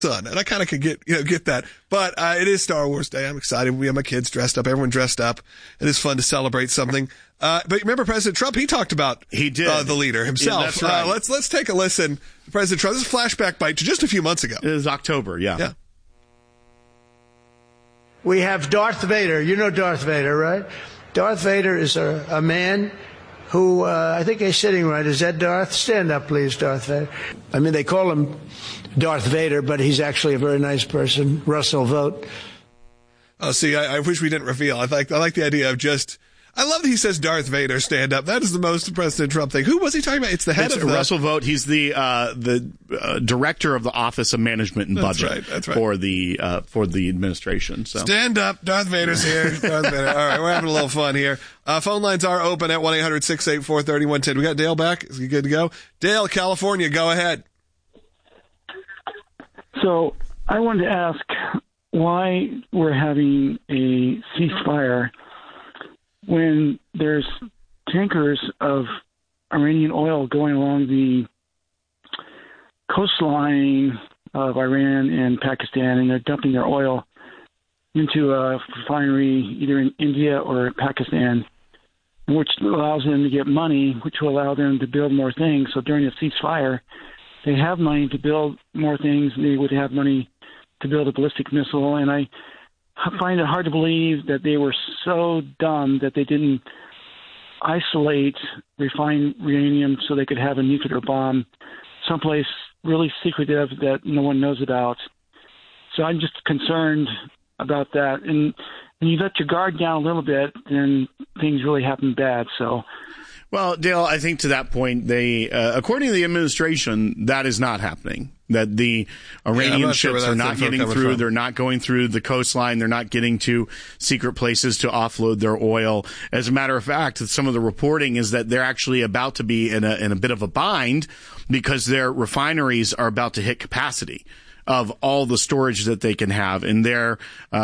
son, and I kind of could get that. But it is Star Wars Day. I'm excited. We have my kids dressed up. Everyone dressed up. It is fun to celebrate something. But remember President Trump? He talked about the leader himself. Yeah, that's right. Let's take a listen to President Trump. This is a flashback bite to just a few months ago. It is October, yeah. We have Darth Vader. You know Darth Vader, right? Darth Vader is a man who, I think he's sitting right. Is that Darth? Stand up, please, Darth Vader. I mean, they call him Darth Vader, but he's actually a very nice person. Russell, vote. Oh, see, I wish we didn't reveal. I like the idea of just... I love that he says Darth Vader, stand up. That is the most President Trump thing. Who was he talking about? It's the head of Russell Vought. He's the director of the Office of Management and Budget for the administration. So. Stand up. Darth Vader's here. Darth Vader. All right, we're having a little fun here. Phone lines are open at 1-800-684-3110. We got Dale back. Is he good to go? Dale, California, go ahead. So I wanted to ask why we're having a ceasefire when there's tankers of Iranian oil going along the coastline of Iran and Pakistan, and they're dumping their oil into a refinery either in India or Pakistan, which allows them to get money, which will allow them to build more things. So during the ceasefire, they have money to build more things. They would have money to build a ballistic missile, and I find it hard to believe that they were so dumb that they didn't isolate refined uranium so they could have a nuclear bomb someplace really secretive that no one knows about. So I'm just concerned about that. And when you let your guard down a little bit, then things really happen bad. So. Well, Dale, I think to that point, they, according to the administration, that is not happening. That the Iranian ships are not getting through. They're not going through the coastline. They're not getting to secret places to offload their oil. As a matter of fact, some of the reporting is that they're actually about to be in a bit of a bind because their refineries are about to hit capacity of all the storage that they can have, and then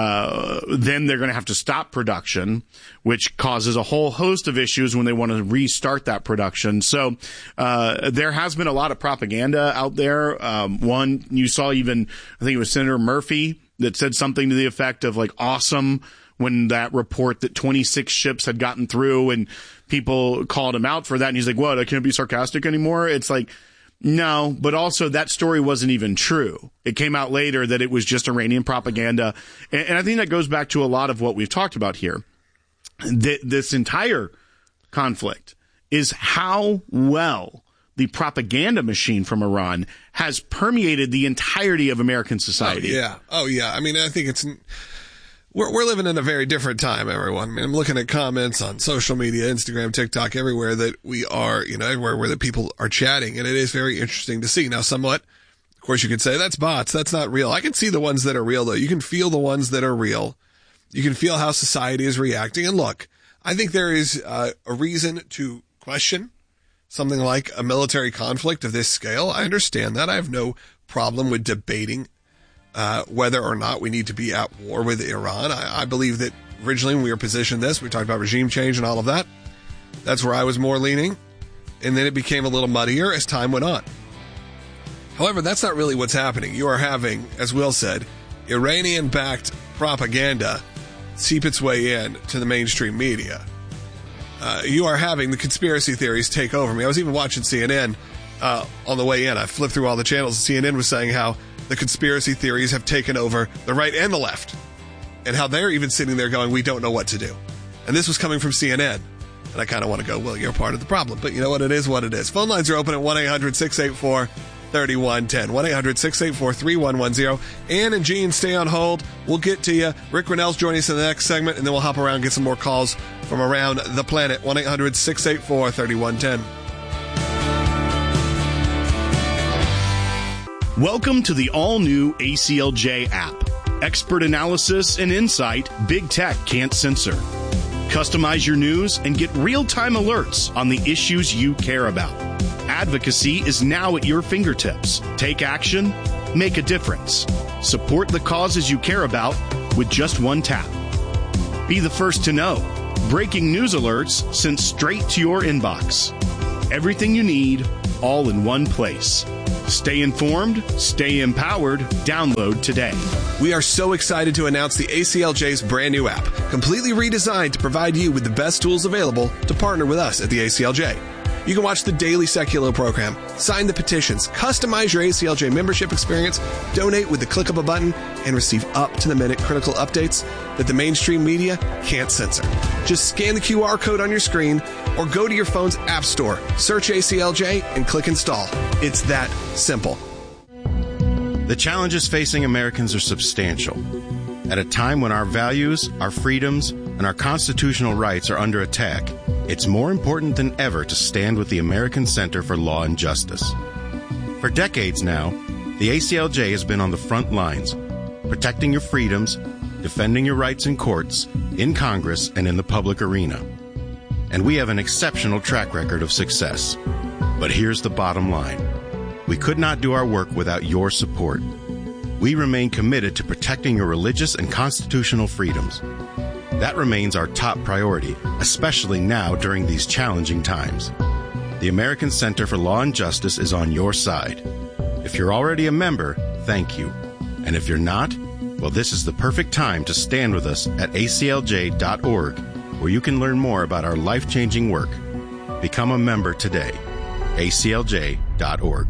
they're going to have to stop production, which causes a whole host of issues when they want to restart that production. So there has been a lot of propaganda out there. One you saw, even I think it was Senator Murphy that said something to the effect of like awesome when that report that 26 ships had gotten through, and people called him out for that, and he's like, "What? I can't be sarcastic anymore." It's like, no, but also that story wasn't even true. It came out later that it was just Iranian propaganda. And I think that goes back to a lot of what we've talked about here. This entire conflict is how well the propaganda machine from Iran has permeated the entirety of American society. Oh, yeah. I mean, I think we're living in a very different time, everyone. I mean, I'm looking at comments on social media, Instagram, TikTok, everywhere that we are, everywhere where the people are chatting. And it is very interesting to see. Now, somewhat, of course, you could say that's bots. That's not real. I can see the ones that are real, though. You can feel the ones that are real. You can feel how society is reacting. And look, I think there is a reason to question something like a military conflict of this scale. I understand that. I have no problem with debating whether or not we need to be at war with Iran. I believe that originally when we were positioned this, we talked about regime change and all of that. That's where I was more leaning. And then it became a little muddier as time went on. However, that's not really what's happening. You are having, as Will said, Iranian-backed propaganda seep its way in to the mainstream media. You are having the conspiracy theories take over me. I was even watching CNN on the way in. I flipped through all the channels. CNN was saying how the conspiracy theories have taken over the right and the left, and how they're even sitting there going, we don't know what to do. And this was coming from CNN. And I kind of want to go, well, you're part of the problem. But you know what? It is what it is. Phone lines are open at 1-800-684-3110. 1-800-684-3110. Ann and Gene, stay on hold. We'll get to you. Rick Rennell's joining us in the next segment, and then we'll hop around and get some more calls from around the planet. 1-800-684-3110. Welcome to the all-new ACLJ app. Expert analysis and insight big tech can't censor. Customize your news and get real-time alerts on the issues you care about. Advocacy is now at your fingertips. Take action, make a difference. Support the causes you care about with just one tap. Be the first to know. Breaking news alerts sent straight to your inbox. Everything you need, all in one place. Stay informed, stay empowered. Download today. We are so excited to announce the ACLJ's brand new app, completely redesigned to provide you with the best tools available to partner with us at the ACLJ. You can watch the daily Seculo program, sign the petitions, customize your ACLJ membership experience, donate with the click of a button, and receive up-to-the-minute critical updates that the mainstream media can't censor. Just scan the QR code on your screen or go to your phone's app store, search ACLJ, and click install. It's that simple. The challenges facing Americans are substantial. At a time when our values, our freedoms, and our constitutional rights are under attack, it's more important than ever to stand with the American Center for Law and Justice. For decades now, the ACLJ has been on the front lines, protecting your freedoms, defending your rights in courts, in Congress, and in the public arena. And we have an exceptional track record of success. But here's the bottom line. We could not do our work without your support. We remain committed to protecting your religious and constitutional freedoms. That remains our top priority, especially now during these challenging times. The American Center for Law and Justice is on your side. If you're already a member, thank you. And if you're not, well, this is the perfect time to stand with us at aclj.org, where you can learn more about our life-changing work. Become a member today. aclj.org.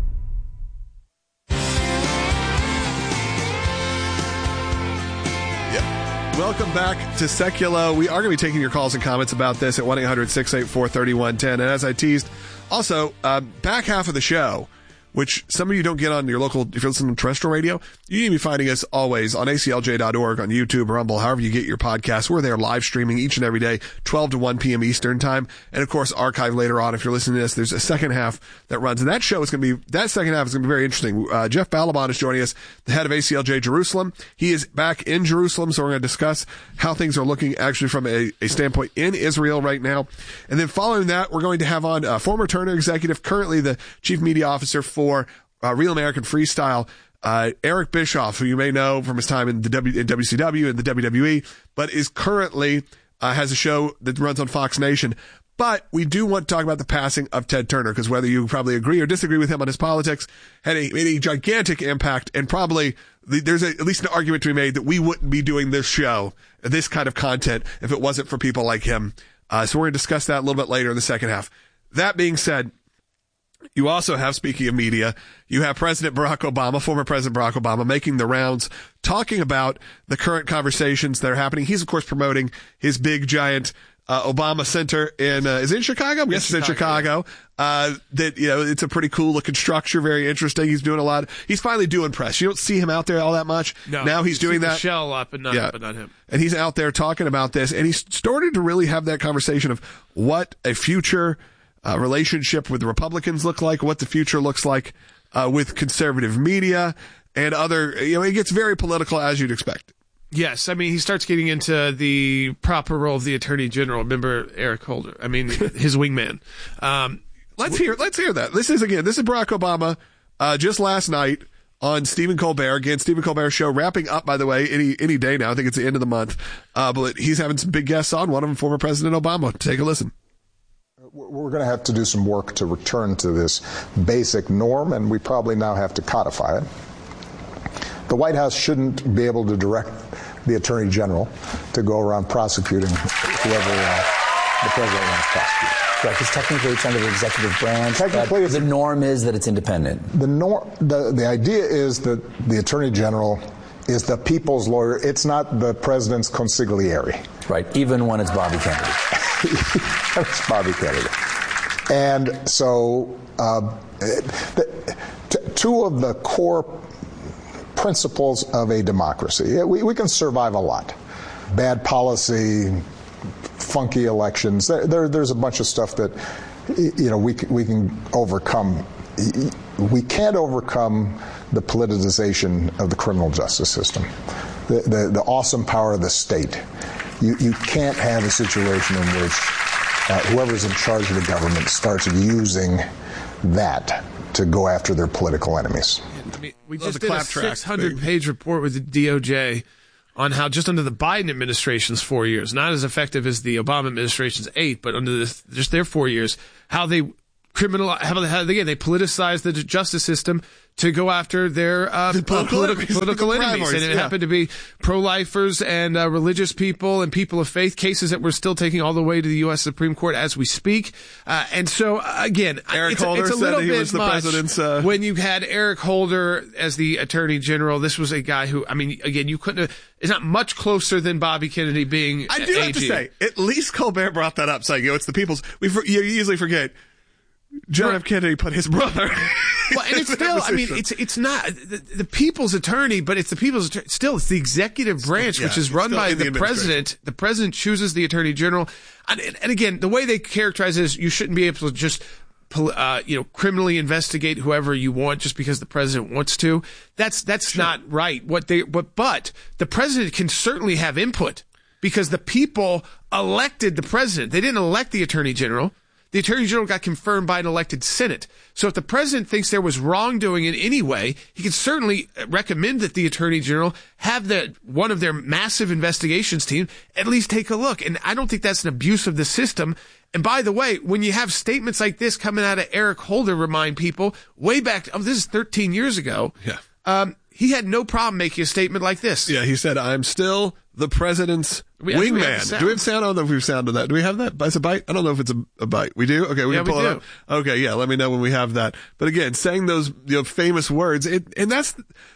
Welcome back to Seculo. We are going to be taking your calls and comments about this at 1-800-684-3110. And as I teased, also, back half of the show, which some of you don't get on your local, if you're listening to terrestrial radio, you need to be finding us always on aclj.org, on YouTube, Rumble, however you get your podcasts. We're there live streaming each and every day, 12 to 1 p.m. Eastern time. And of course, archive later on. If you're listening to this, there's a second half that runs. And that show is going to be, that second half is going to be very interesting. Jeff Balaban is joining us, the head of ACLJ Jerusalem. He is back in Jerusalem, so we're going to discuss how things are looking actually from a standpoint in Israel right now. And then following that, we're going to have on former Turner executive, currently the chief media officer for Real American Freestyle, Eric Bischoff, who you may know from his time in WCW and the WWE, but is currently has a show that runs on Fox Nation. But we do want to talk about the passing of Ted Turner, because whether you probably agree or disagree with him on his politics, had a gigantic impact, and probably there's at least an argument to be made that we wouldn't be doing this show, this kind of content, if it wasn't for people like him. So we're going to discuss that a little bit later in the second half. That being said, you also have, speaking of media, you have President Barack Obama, former President Barack Obama, making the rounds, talking about the current conversations that are happening. He's, of course, promoting his big, giant Obama Center in, is it in Chicago? Yes, it's in Chicago. That, you know, it's a pretty cool looking structure, very interesting. He's doing a lot. He's finally doing press. You don't see him out there all that much. No, now he's doing that. Shell up, but not him. And he's out there talking about this, and he's started to really have that conversation of what a future relationship with the Republicans look like, what the future looks like with conservative media and other, you know, it gets very political as you'd expect. Yes, I mean, he starts getting into the proper role of the Attorney General. Remember Eric Holder? I mean, his wingman. Let's hear that. This is Barack Obama just last night on Stephen Colbert. Again, Stephen Colbert's show wrapping up, by the way, any day now. I think it's the end of the month. But he's having some big guests on, one of them former President Obama. Take a listen. We're going to have to do some work to return to this basic norm, and we probably now have to codify it. The White House shouldn't be able to direct the Attorney General to go around prosecuting whoever the President wants to prosecute. Right, because technically it's under the executive branch. Technically, the norm is that it's independent. The idea is that the Attorney General is the people's lawyer. It's not the President's consigliere. Right, even when it's Bobby Kennedy. It's Bobby Kennedy. And so two of the core principles of a democracy, we can survive a lot. Bad policy, funky elections, there's a bunch of stuff that, you know, we can overcome. We can't overcome the politicization of the criminal justice system, the awesome power of the state. You can't have a situation in which whoever's in charge of the government starts using that to go after their political enemies. I mean, we just did a 600-page report with the DOJ on how just under the Biden administration's 4 years, not as effective as the Obama administration's 8, but under just their 4 years, how they again, they politicize the justice system to go after their political enemies. And it happened to be pro-lifers and religious people and people of faith, cases that we're still taking all the way to the U.S. Supreme Court as we speak. And so, again, Eric Holder it's a little said he was the president's... When you had Eric Holder as the attorney general, this was a guy who, I mean, again, you couldn't have... It's not much closer than Bobby Kennedy being I do have to say, at least Colbert brought that up, saying, it's the people's... You usually forget... John F. Kennedy put his brother. Well, and it's still, I mean, it's not the people's attorney, but it's the people's attorney. Still, it's the executive branch, which is run by the president. The president chooses the attorney general. And again, the way they characterize it is you shouldn't be able to just, criminally investigate whoever you want just because the president wants to. That's not right. But the president can certainly have input because the people elected the president. They didn't elect the attorney general. The attorney general got confirmed by an elected Senate. So if the president thinks there was wrongdoing in any way, he can certainly recommend that the attorney general have one of their massive investigations team at least take a look. And I don't think that's an abuse of the system. And by the way, when you have statements like this coming out of Eric Holder, remind people way back, this is 13 years ago. Yeah. He had no problem making a statement like this. Yeah, he said, I'm still the president's wingman. Do we have sound? I don't know if we've sounded that. Do we have that? As a bite? I don't know if it's a bite. We do? Okay, we can pull it up. Okay, yeah, let me know when we have that. But again, saying those famous words, and that's,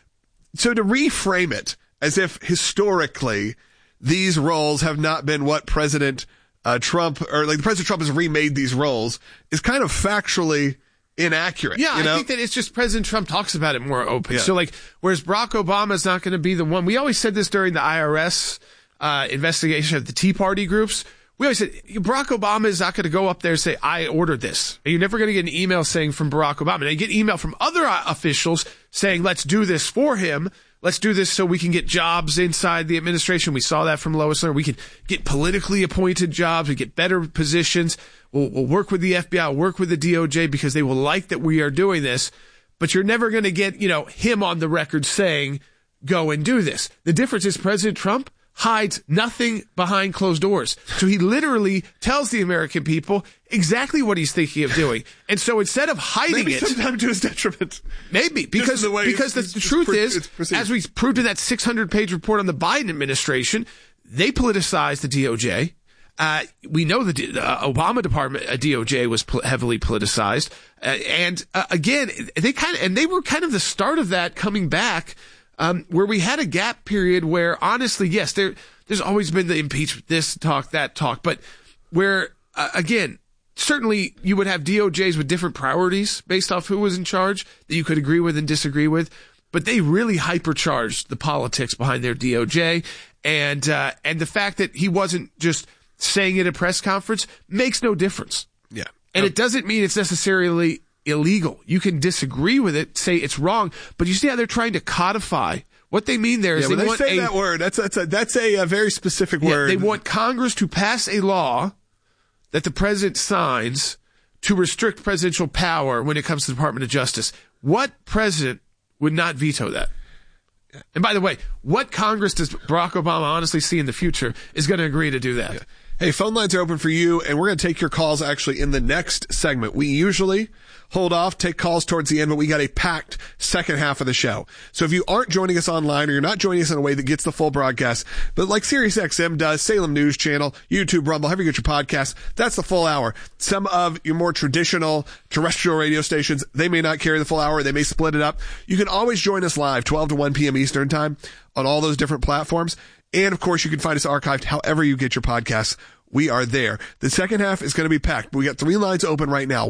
so to reframe it as if historically these roles have not been what President Trump, or like President Trump has remade these roles, is kind of factually inaccurate. Yeah, I think that it's just President Trump talks about it more open. Yeah. So whereas Barack Obama is not going to be the one, we always said this during the IRS investigation of the Tea Party groups. We always said Barack Obama is not going to go up there and say, I ordered this. And you're never going to get an email saying from Barack Obama. And you get email from other officials saying, let's do this for him. Let's do this so we can get jobs inside the administration. We saw that from Lois Lerner. We can get politically appointed jobs. We get better positions. We'll work with the FBI, work with the DOJ because they will like that we are doing this. But you're never going to get, him on the record saying, go and do this. The difference is President Trump hides nothing behind closed doors. So he literally tells the American people exactly what he's thinking of doing. And so instead of hiding it, sometimes to his detriment. Maybe because the truth is, as we proved in that 600-page report on the Biden administration, they politicized the DOJ. We know the Obama department, DOJ, was heavily politicized. Again, they were kind of the start of that coming back, where we had a gap period where honestly, yes, there's always been the impeachment, this talk, that talk, but where, again, certainly you would have DOJs with different priorities based off who was in charge that you could agree with and disagree with, but they really hypercharged the politics behind their DOJ. And the fact that he wasn't just saying it at a press conference makes no difference. Yeah. And it doesn't mean it's necessarily illegal. You can disagree with it, say it's wrong, but you see how they're trying to codify. What they mean there is they want that word. That's a very specific word. They want Congress to pass a law that the president signs to restrict presidential power when it comes to the Department of Justice. What president would not veto that? And by the way, what Congress does Barack Obama honestly see in the future is going to agree to do that? Yeah. Hey, phone lines are open for you, and we're going to take your calls actually in the next segment. We usually hold off, take calls towards the end, but we got a packed second half of the show. So if you aren't joining us online or you're not joining us in a way that gets the full broadcast, but like SiriusXM does, Salem News Channel, YouTube, Rumble, however you get your podcast, that's the full hour. Some of your more traditional terrestrial radio stations, they may not carry the full hour. They may split it up. You can always join us live, 12 to 1 p.m. Eastern time on all those different platforms. And of course, you can find us archived however you get your podcasts. We are there. The second half is going to be packed, but we got 3 lines open right now.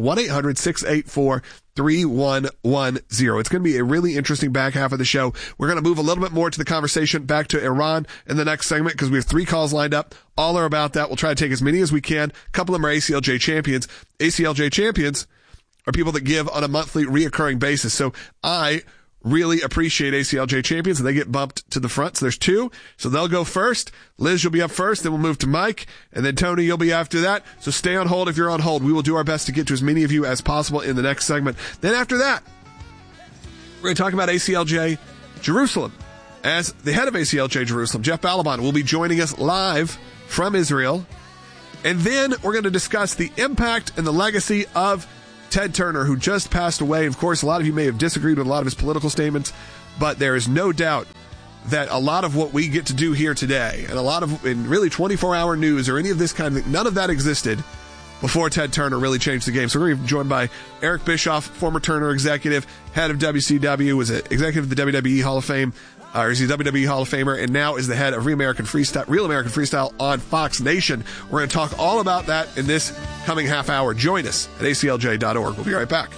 1-800-684-3110. It's going to be a really interesting back half of the show. We're going to move a little bit more to the conversation back to Iran in the next segment because we have 3 calls lined up. All are about that. We'll try to take as many as we can. A couple of them are ACLJ champions. ACLJ champions are people that give on a monthly reoccurring basis. So I really appreciate ACLJ champions, and they get bumped to the front. So there's 2. So they'll go first. Liz, you'll be up first. Then we'll move to Mike. And then Tony, you'll be after that. So stay on hold if you're on hold. We will do our best to get to as many of you as possible in the next segment. Then after that, we're going to talk about ACLJ Jerusalem. As the head of ACLJ Jerusalem, Jeff Balaban, will be joining us live from Israel. And then we're going to discuss the impact and the legacy of Ted Turner, who just passed away. Of course, a lot of you may have disagreed with a lot of his political statements, but there is no doubt that a lot of what we get to do here today, and a lot of, in really 24-hour news or any of this kind of thing, none of that existed before Ted Turner really changed the game. So we're going to be joined by Eric Bischoff, former Turner executive, head of WCW, was an executive of the WWE Hall of Fame, or is he WWE Hall of Famer, and now is the head of Real American Freestyle on Fox Nation. We're going to talk all about that in this coming half hour. Join us at aclj.org. We'll be right back.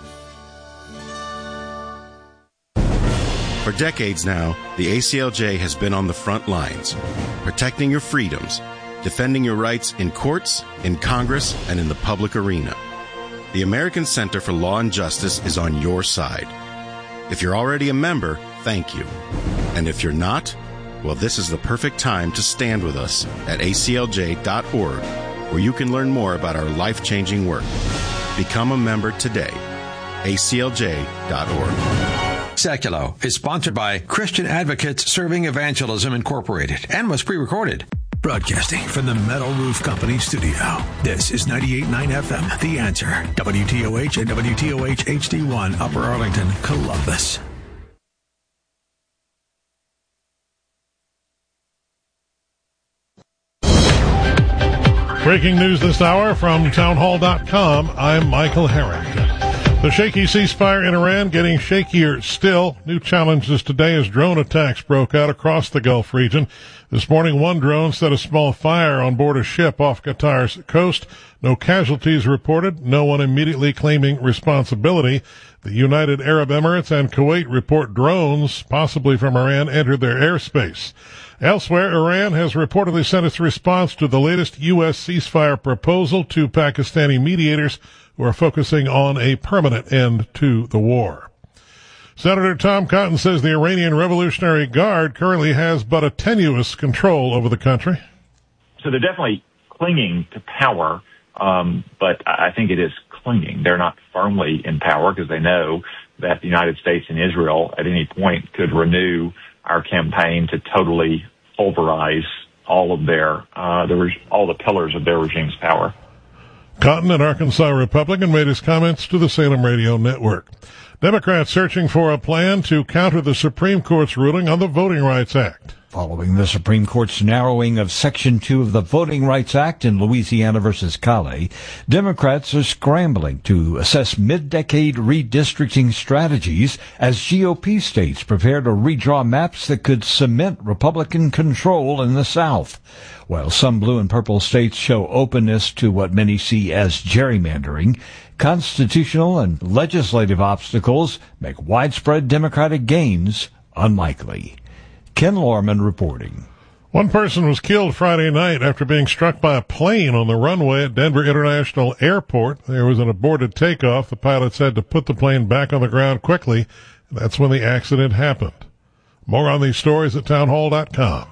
For decades now, the ACLJ has been on the front lines, protecting your freedoms, defending your rights in courts, in Congress, and in the public arena. The American Center for Law and Justice is on your side. If you're already a member, thank you. And if you're not, well, this is the perfect time to stand with us at aclj.org, where you can learn more about our life-changing work. Become a member today. aclj.org. Seculo is sponsored by Christian Advocates Serving Evangelism Incorporated and was pre-recorded. Broadcasting from the Metal Roof Company studio. This is 98.9 FM, The Answer. WTOH and WTOH HD1, Upper Arlington, Columbus. Breaking news this hour from townhall.com. I'm Michael Harrington. The shaky ceasefire in Iran getting shakier still. New challenges today as drone attacks broke out across the Gulf region. This morning, one drone set a small fire on board a ship off Qatar's coast. No casualties reported, no one immediately claiming responsibility. The United Arab Emirates and Kuwait report drones, possibly from Iran, entered their airspace. Elsewhere, Iran has reportedly sent its response to the latest U.S. ceasefire proposal to Pakistani mediators who are focusing on a permanent end to the war. Senator Tom Cotton says the Iranian Revolutionary Guard currently has but a tenuous control over the country. So they're definitely clinging to power, but I think it is clinging. They're not firmly in power because they know that the United States and Israel at any point could renew our campaign to totally pulverize all of their all the pillars of their regime's power. Cotton, an Arkansas Republican, made his comments to the Salem Radio Network. Democrats searching for a plan to counter the Supreme Court's ruling on the Voting Rights Act. Following the Supreme Court's narrowing of Section 2 of the Voting Rights Act in Louisiana versus Cali, Democrats are scrambling to assess mid-decade redistricting strategies as GOP states prepare to redraw maps that could cement Republican control in the South. While some blue and purple states show openness to what many see as gerrymandering, constitutional and legislative obstacles make widespread Democratic gains unlikely. Ken Lorman reporting. One person was killed Friday night after being struck by a plane on the runway at Denver International Airport. There was an aborted takeoff. The pilots had to put the plane back on the ground quickly. That's when the accident happened. More on these stories at townhall.com.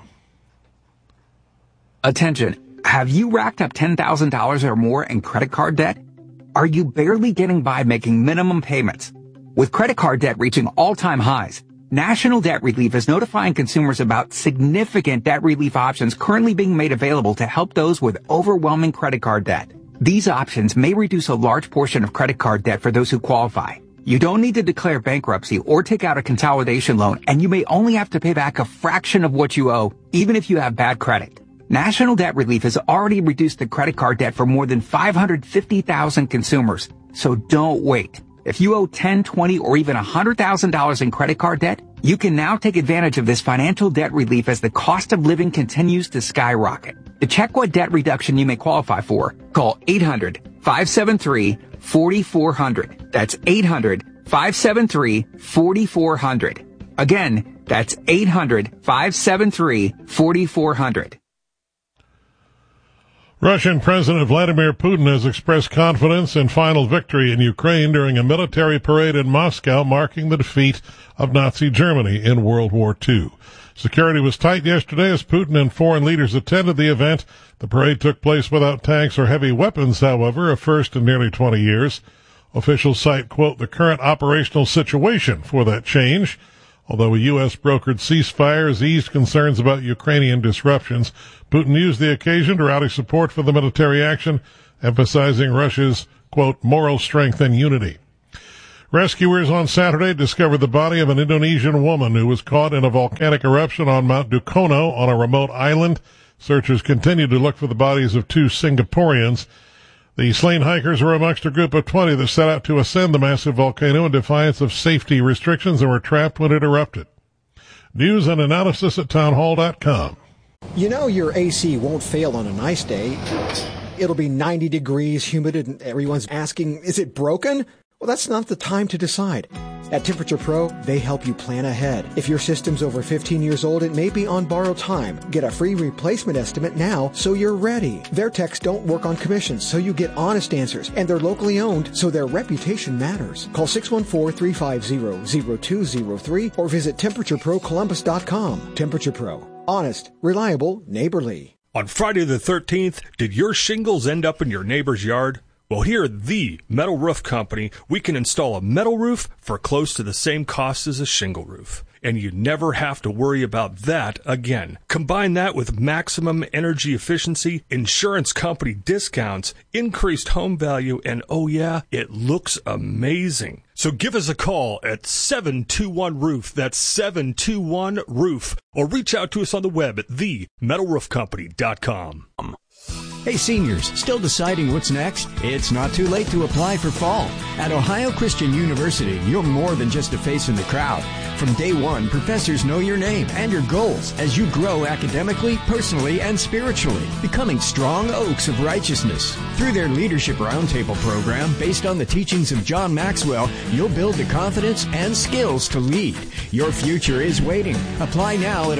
Attention. Have you racked up $10,000 or more in credit card debt? Are you barely getting by making minimum payments? With credit card debt reaching all-time highs, National Debt Relief is notifying consumers about significant debt relief options currently being made available to help those with overwhelming credit card debt. These options may reduce a large portion of credit card debt for those who qualify. You don't need to declare bankruptcy or take out a consolidation loan, and you may only have to pay back a fraction of what you owe, even if you have bad credit. National Debt Relief has already reduced the credit card debt for more than 550,000 consumers, so don't wait. If you owe $10, $20, or even $100,000 in credit card debt, you can now take advantage of this financial debt relief as the cost of living continues to skyrocket. To check what debt reduction you may qualify for, call 800-573-4400. That's 800-573-4400. Again, that's 800-573-4400. Russian President Vladimir Putin has expressed confidence in final victory in Ukraine during a military parade in Moscow marking the defeat of Nazi Germany in World War II. Security was tight yesterday as Putin and foreign leaders attended the event. The parade took place without tanks or heavy weapons, however, a first in nearly 20 years. Officials cite, quote, the current operational situation for that change. Although a U.S.-brokered ceasefire has eased concerns about Ukrainian disruptions, Putin used the occasion to rally support for the military action, emphasizing Russia's quote, moral strength and unity. Rescuers on Saturday discovered the body of an Indonesian woman who was caught in a volcanic eruption on Mount Dukono on a remote island. Searchers continue to look for the bodies of 2 Singaporeans. The slain hikers were amongst a group of 20 that set out to ascend the massive volcano in defiance of safety restrictions and were trapped when it erupted. News and analysis at townhall.com. You know your AC won't fail on a nice day. It'll be 90 degrees, humid, and everyone's asking, is it broken? Well, that's not the time to decide. At Temperature Pro, they help you plan ahead. If your system's over 15 years old, it may be on borrowed time. Get a free replacement estimate now so you're ready. Their techs don't work on commissions, so you get honest answers. And they're locally owned, so their reputation matters. Call 614-350-0203 or visit TemperatureProColumbus.com. Temperature Pro. Honest, reliable, neighborly. On Friday the 13th, did your shingles end up in your neighbor's yard? Well, here at the Metal Roof Company, we can install a metal roof for close to the same cost as a shingle roof. And you never have to worry about that again. Combine that with maximum energy efficiency, insurance company discounts, increased home value, and oh yeah, it looks amazing. So give us a call at 721-ROOF. That's 721-ROOF. Or reach out to us on the web at themetalroofcompany.com. Hey seniors, still deciding what's next? It's not too late to apply for fall. At Ohio Christian University, you're more than just a face in the crowd. From day one, professors know your name and your goals as you grow academically, personally, and spiritually, becoming strong oaks of righteousness. Through their Leadership Roundtable program, based on the teachings of John Maxwell, you'll build the confidence and skills to lead. Your future is waiting. Apply now at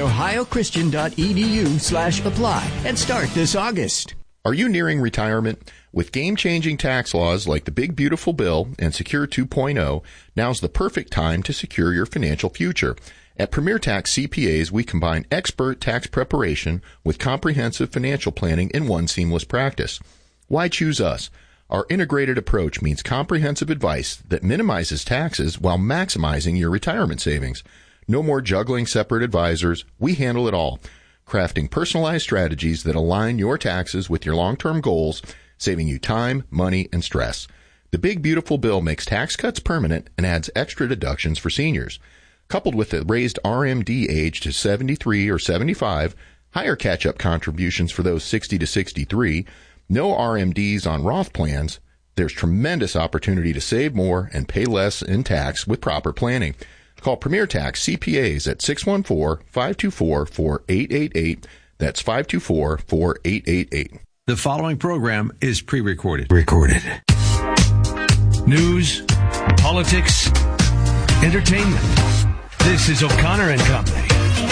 ohiochristian.edu/apply and start this August. Are you nearing retirement? With game-changing tax laws like the Big Beautiful Bill and Secure 2.0, now's the perfect time to secure your financial future. At Premier Tax CPAs, we combine expert tax preparation with comprehensive financial planning in one seamless practice. Why choose us? Our integrated approach means comprehensive advice that minimizes taxes while maximizing your retirement savings. No more juggling separate advisors. We handle it all, crafting personalized strategies that align your taxes with your long-term goals, saving you time, money, and stress. The Big Beautiful Bill makes tax cuts permanent and adds extra deductions for seniors. Coupled with the raised RMD age to 73 or 75, higher catch-up contributions for those 60 to 63, no RMDs on Roth plans, there's tremendous opportunity to save more and pay less in tax with proper planning. Call Premier Tax CPAs at 614-524-4888. That's 524-4888. The following program is pre-recorded. News, politics, entertainment. This is O'Connor and Company.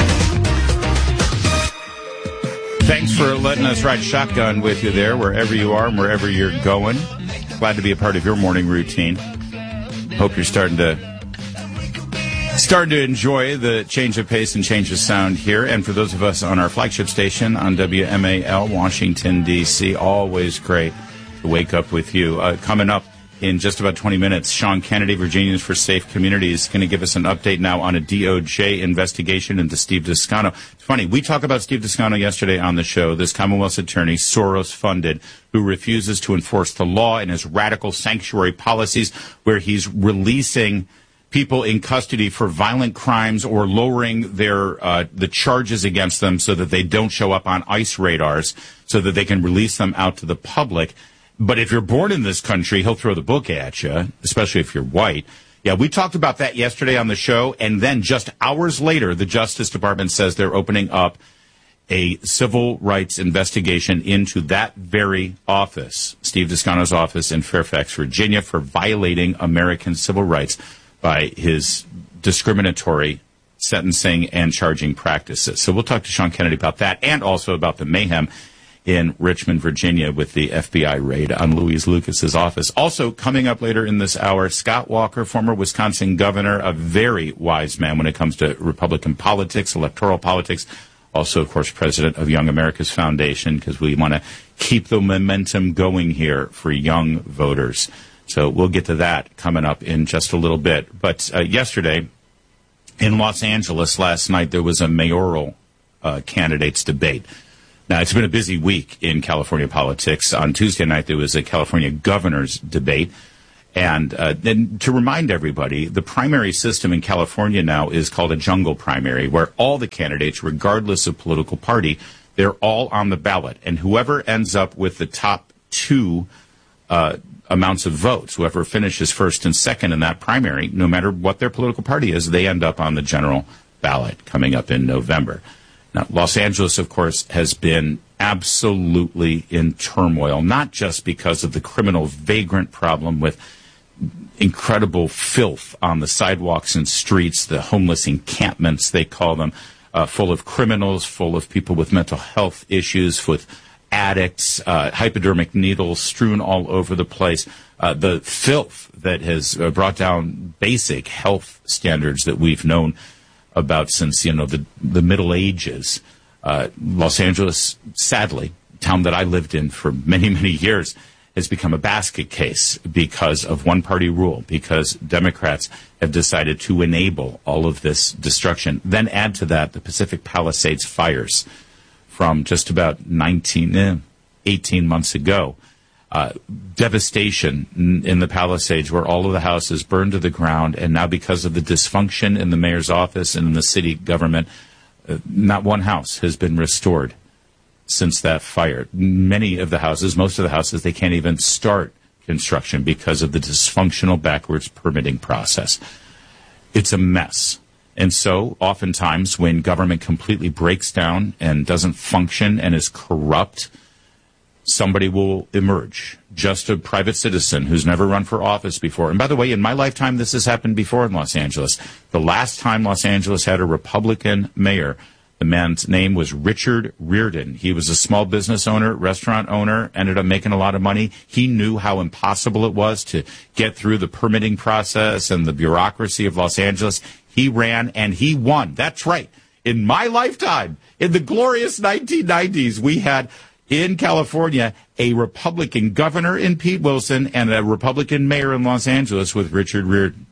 Thanks for letting us ride shotgun with you there, wherever you are and wherever you're going. Glad to be a part of your morning routine. Hope you're starting to enjoy the change of pace and change of sound here. And for those of us on our flagship station on WMAL, Washington, D.C., always great to wake up with you. Coming up in just about 20 minutes, Sean Kennedy, Virginians for Safe Communities, is going to give us an update now on a DOJ investigation into Steve Descano. It's funny, we talked about Steve Descano yesterday on the show, this Commonwealth's attorney, Soros-funded, who refuses to enforce the law and his radical sanctuary policies where he's releasing people in custody for violent crimes or lowering their the charges against them so that they don't show up on ICE radars so that they can release them out to the public. But if you're born in this country, he'll throw the book at you, especially if you're white. Yeah, we talked about that yesterday on the show, and then just hours later, the Justice Department says they're opening up a civil rights investigation into that very office, Steve Descano's office in Fairfax, Virginia, for violating American civil rights by his discriminatory sentencing and charging practices. So we'll talk to Sean Kennedy about that and also about the mayhem in Richmond, Virginia with the FBI raid on Louise Lucas's office. Also coming up later in this hour, Scott Walker, former Wisconsin governor, a very wise man when it comes to Republican politics, electoral politics. Also, of course, president of Young America's Foundation, because we want to keep the momentum going here for young voters. So we'll get to that coming up in just a little bit. But yesterday in Los Angeles last night, there was a mayoral candidates debate Now, it's been a busy week in California politics. On Tuesday night, there was a California governor's debate. And then to remind everybody, the primary system in California now is called a jungle primary, where all the candidates, regardless of political party, they're all on the ballot. And whoever ends up with the top two amounts of votes, whoever finishes first and second in that primary, no matter what their political party is, they end up on the general ballot coming up in November. Now, Los Angeles, of course, has been absolutely in turmoil, not just because of the criminal vagrant problem with incredible filth on the sidewalks and streets, the homeless encampments, they call them, full of criminals, full of people with mental health issues, with addicts, hypodermic needles strewn all over the place, the filth that has brought down basic health standards that we've known about since, the Middle Ages. Los Angeles, sadly, town that I lived in for many, many years, has become a basket case because of one-party rule, because Democrats have decided to enable all of this destruction. Then add to that the Pacific Palisades fires from just about 18 months ago. Devastation in the Palisades, where all of the houses burned to the ground, and now because of the dysfunction in the mayor's office and in the city government, not one house has been restored since that fire. Many of the houses, most of the houses, they can't even start construction because of the dysfunctional backwards permitting process. It's a mess. And so, oftentimes, when government completely breaks down and doesn't function and is corrupt, somebody will emerge, just a private citizen who's never run for office before. And by the way, in my lifetime, this has happened before in Los Angeles. The last time Los Angeles had a Republican mayor, the man's name was Richard Riordan. He was a small business owner, restaurant owner, ended up making a lot of money. He knew how impossible it was to get through the permitting process and the bureaucracy of Los Angeles. He ran and he won. That's right. In my lifetime, in the glorious 1990s, we had in California a Republican governor in Pete Wilson and a Republican mayor in Los Angeles with Richard Riordan.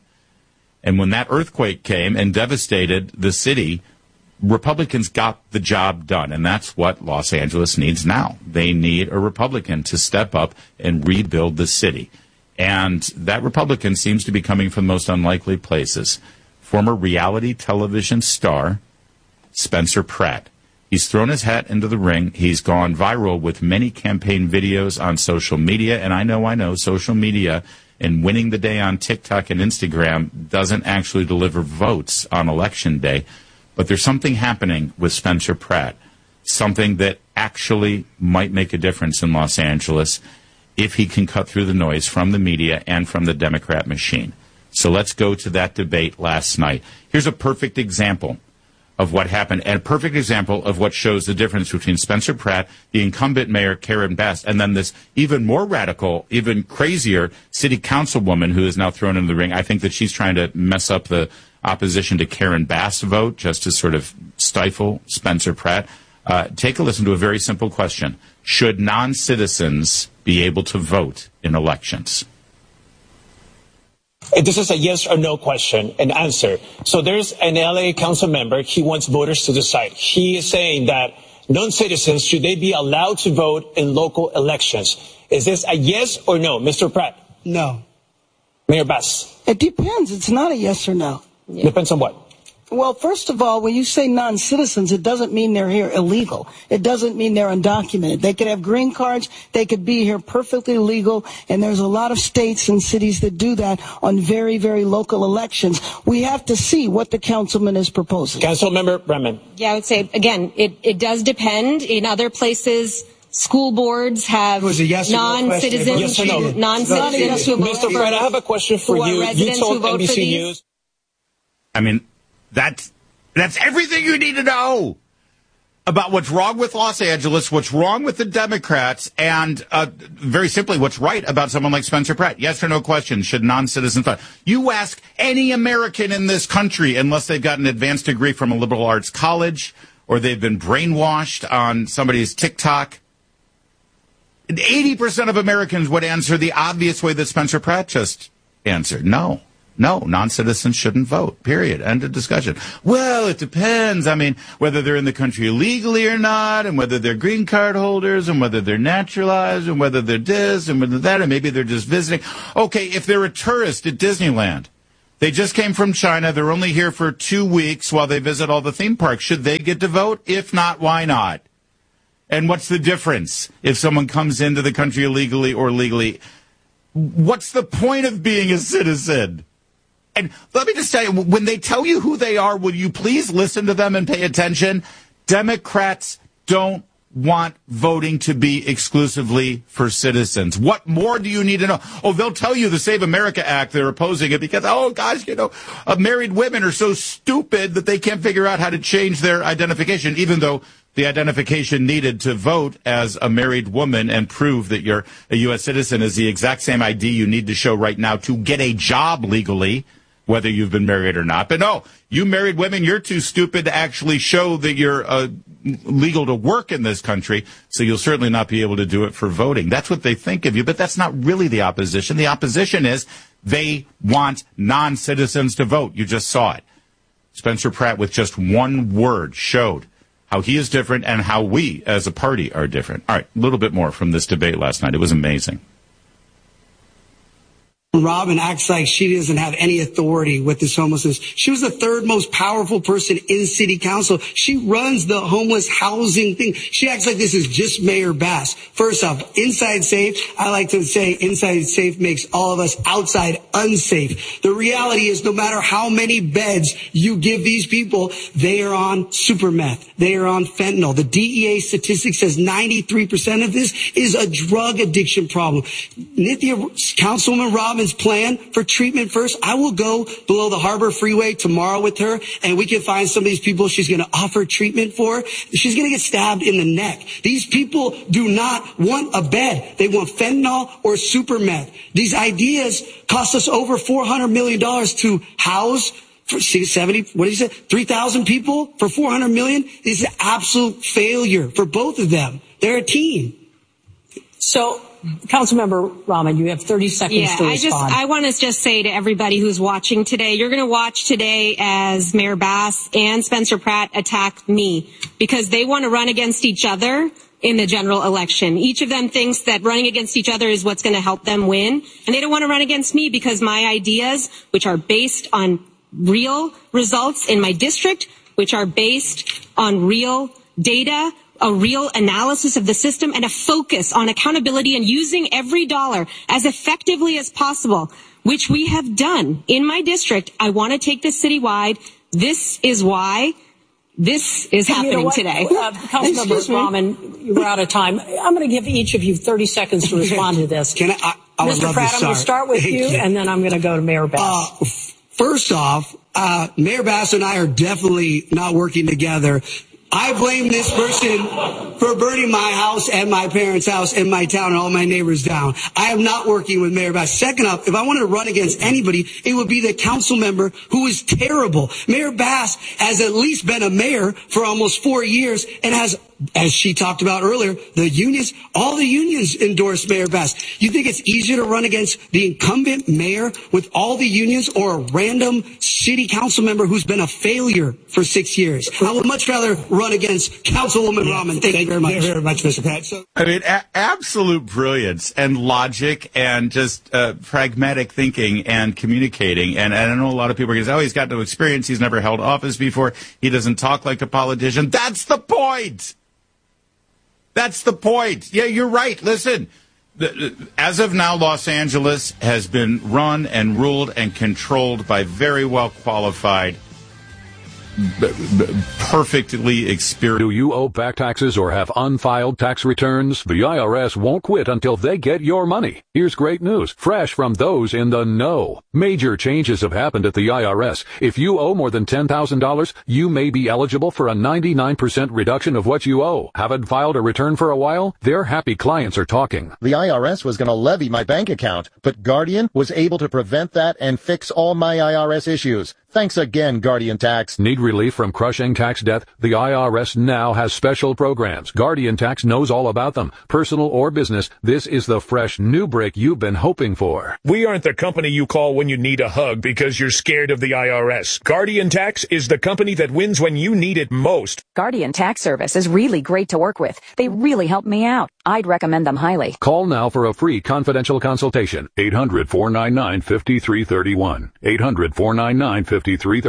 And when that earthquake came and devastated the city, Republicans got the job done, and that's what Los Angeles needs now. They need a Republican to step up and rebuild the city. And that Republican seems to be coming from the most unlikely places. Former reality television star Spencer Pratt. He's thrown his hat into the ring. He's gone viral with many campaign videos on social media, and I know social media and winning the day on TikTok and Instagram doesn't actually deliver votes on Election Day. But there's something happening with Spencer Pratt, something that actually might make a difference in Los Angeles if he can cut through the noise from the media and from the Democrat machine. So let's go to that debate last night. Here's a perfect example of what happened, and a perfect example of what shows the difference between Spencer Pratt, the incumbent mayor, Karen Bass, and then this even more radical, even crazier city councilwoman who is now thrown into the ring. I think that she's trying to mess up the opposition to Karen Bass vote just to sort of stifle Spencer Pratt. Take a listen to a very simple question. Should non-citizens be able to vote in elections? This is a yes or no question and answer. So there's an LA council member. He wants voters to decide. He is saying that non-citizens, should they be allowed to vote in local elections? Is this a yes or no, Mr. Pratt? No. Mayor Bass? It depends. It's not a yes or no. Yeah. Depends on what? Well, first of all, when you say non-citizens, it doesn't mean they're here illegal. It doesn't mean they're undocumented. They could have green cards. They could be here perfectly legal. And there's a lot of states and cities that do that on very, very local elections. We have to see what the councilman is proposing. Councilmember Bremen. Yeah, I would say, again, it does depend. In other places, school boards have non-citizens. Yes or no? Non-citizens who vote. Mr. Pratt, I have a question for you. You told NBC News. I mean, that's everything you need to know about what's wrong with Los Angeles, what's wrong with the Democrats, and very simply, what's right about someone like Spencer Pratt. Yes or no question, should non-citizens vote? You ask any American in this country, unless they've got an advanced degree from a liberal arts college or they've been brainwashed on somebody's TikTok, 80% of Americans would answer the obvious way that Spencer Pratt just answered. No. No, non-citizens shouldn't vote, period. End of discussion. Well, it depends. I mean, whether they're in the country illegally or not, and whether they're green card holders, and whether they're naturalized, and whether they're this, and whether that, and maybe they're just visiting. Okay, if they're a tourist at Disneyland, they just came from China, they're only here for 2 weeks while they visit all the theme parks. Should they get to vote? If not, why not? And what's the difference if someone comes into the country illegally or legally? What's the point of being a citizen? And let me just tell you, when they tell you who they are, will you please listen to them and pay attention? Democrats don't want voting to be exclusively for citizens. What more do you need to know? Oh, they'll tell you the Save America Act, they're opposing it because, oh gosh, married women are so stupid that they can't figure out how to change their identification, even though the identification needed to vote as a married woman and prove that you're a U.S. citizen is the exact same ID you need to show right now to get a job legally, whether you've been married or not. But no, you married women, you're too stupid to actually show that you're legal to work in this country, so you'll certainly not be able to do it for voting. That's what they think of you, but that's not really the opposition. The opposition is they want non-citizens to vote. You just saw it. Spencer Pratt, with just one word, showed how he is different and how we as a party are different. All right, a little bit more from this debate last night. It was amazing. Robin acts like she doesn't have any authority with this homelessness. She was the third most powerful person in city council. She runs the homeless housing thing. She acts like this is just Mayor Bass. First off, inside safe, I like to say inside safe makes all of us outside unsafe. The reality is no matter how many beds you give these people, they are on super meth. They are on fentanyl. The DEA statistic says 93% of this is a drug addiction problem. Nithya, Councilwoman Robin's plan for treatment first. I will go below the Harbor Freeway tomorrow with her, and we can find some of these people she's going to offer treatment for. She's going to get stabbed in the neck. These people do not want a bed. They want fentanyl or super meth. These ideas cost us over $400 million to house for 70, what did you say? 3,000 people for $400 million? This is an absolute failure for both of them. They're a team. So, Councilmember Rahman, you have 30 seconds to respond. I want to just say to everybody who's watching today, you're going to watch today as Mayor Bass and Spencer Pratt attack me because they want to run against each other in the general election. Each of them thinks that running against each other is what's going to help them win. And they don't want to run against me because my ideas, which are based on real results in my district, which are based on real data, a real analysis of the system, and a focus on accountability and using every dollar as effectively as possible, which we have done in my district. I want to take this citywide. This is why this is happening today. Councilmember Rahman, you were out of time. I'm going to give each of you 30 seconds to respond to this. Mr. Pratt, I'm going to start with you, and then I'm going to go to Mayor Bass. First off, Mayor Bass and I are definitely not working together. I blame this person for burning my house and my parents' house and my town and all my neighbors down. I am not working with Mayor Bass. Second up, if I wanted to run against anybody, it would be the council member who is terrible. Mayor Bass has at least been a mayor for almost 4 years and has, as she talked about earlier, the unions, all the unions endorse Mayor Bass. You think it's easier to run against the incumbent mayor with all the unions or a random city council member who's been a failure for 6 years? I would much rather run against Councilwoman Rahman. Thank you very much. Thank you very much, Mr. Pratt. I mean, absolute brilliance and logic and just pragmatic thinking and communicating. And I know a lot of people are going to say, oh, he's got no experience. He's never held office before. He doesn't talk like a politician. That's the point. That's the point. Yeah, you're right. Listen, as of now, Los Angeles has been run and ruled and controlled by very well qualified, perfectly experienced. Do you owe back taxes or have unfiled tax returns? The IRS won't quit until they get your money. Here's great news, fresh from those in the know. Major changes have happened at the IRS. If you owe more than $10,000, you may be eligible for a 99% reduction of what you owe. Haven't filed a return for a while? Their happy clients are talking. The IRS was going to levy my bank account, but Guardian was able to prevent that and fix all my IRS issues. Thanks again, Guardian Tax. Need relief from crushing tax debt? The IRS now has special programs. Guardian Tax knows all about them. Personal or business, this is the fresh new break you've been hoping for. We aren't the company you call when you need a hug because you're scared of the IRS. Guardian Tax is the company that wins when you need it most. Guardian Tax Service is really great to work with. They really helped me out. I'd recommend them highly. Call now for a free confidential consultation. 800-499-5331. 800-499-5331.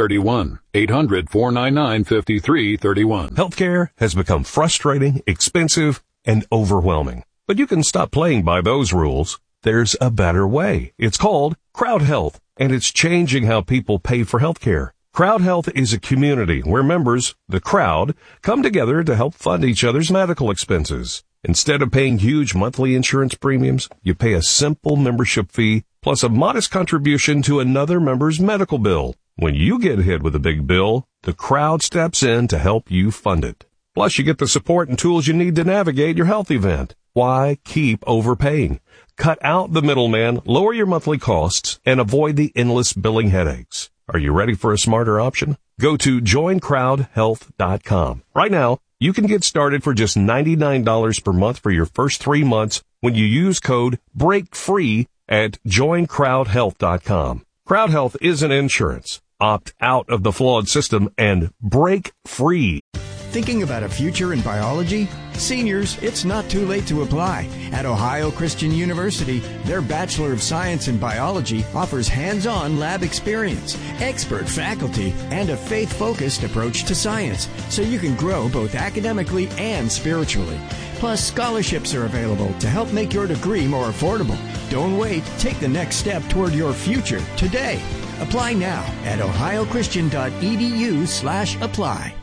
800-499-5331. Healthcare has become frustrating, expensive, and overwhelming. But you can stop playing by those rules. There's a better way. It's called Crowd Health, and it's changing how people pay for healthcare. Crowd Health is a community where members, the crowd, come together to help fund each other's medical expenses. Instead of paying huge monthly insurance premiums, you pay a simple membership fee plus a modest contribution to another member's medical bill. When you get hit with a big bill, the crowd steps in to help you fund it. Plus, you get the support and tools you need to navigate your health event. Why keep overpaying? Cut out the middleman, lower your monthly costs, and avoid the endless billing headaches. Are you ready for a smarter option? Go to joincrowdhealth.com. Right now, you can get started for just $99 per month for your first 3 months when you use code BREAKFREE at joincrowdhealth.com. Crowd Health isn't insurance. Opt out of the flawed system and break free. Thinking about a future in biology? Seniors, it's not too late to apply. At Ohio Christian University, their Bachelor of Science in Biology offers hands-on lab experience, expert faculty, and a faith-focused approach to science, so you can grow both academically and spiritually. Plus, scholarships are available to help make your degree more affordable. Don't wait. Take the next step toward your future today. Apply now at ohiochristian.edu/apply.